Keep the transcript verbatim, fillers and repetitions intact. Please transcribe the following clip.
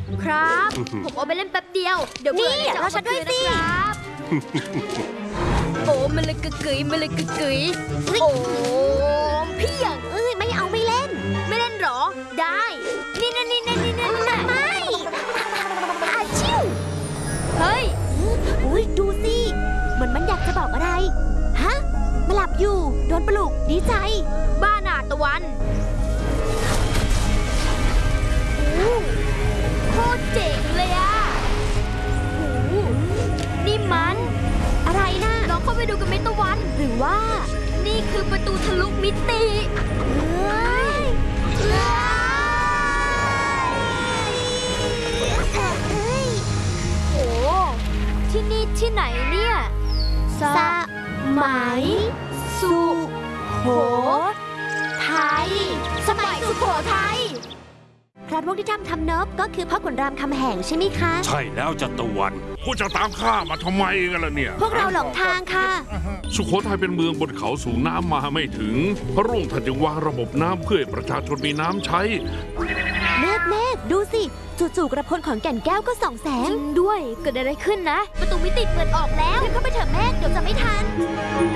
ครับผมเอาไปเล่นแป๊บเดียวเดี๋ยวเบื่อเนี่ยจะเอาฉันด้วยสิโอ้มันเลยกึกกึ๋ยมันเลยกึกกึ๋ยโอ้เพียงเอ้ยไม่เอาไม่เล่นไม่เล่นหรอได้นี่นี่นี่นี่นี่นี่ไม่อาชิวเฮ้ยอุ้ยดูสิเหมือนมันอยากจะบอกอะไรฮะมาหลับอยู่โดนปลุกดีใจบ้าหนาตะวันโคตรเจ๋งเลยอะโอ้นี่มันอะไรนะลองเข้าไปดูกันไหมตะวันหรือว่านี่คือประตูทะลุมิติเฮ้ยโอ้ที่นี่ที่ไหนเนี่ยสมัยสุโขทัยสมัยสุโขทัยพระวกที่ทำทำเนิบก็คือพ่อขุนรามคำแหงใช่ไหมคะใช่แล้วจัตวันพวกจะตามข้ามาทำไมกันล่ะเนี่ยพวกเราหลงทางค่ะสุโขทัยเป็นเมืองบนเขาสูงน้ำมาไม่ถึงพระรุ่งท่านจึงวางระบบน้ำเพื่อให้ประชาชนมีน้ำใช้เมฆเมฆดูสิจู่ๆกระพลของแก่นแก้วก็ส่องแสงจริงด้วยเกิดอะไรขึ้นนะประตูมิติเปิดออกแล้วเข้าไปเถอะเมฆเดี๋ยวจะไม่ทัน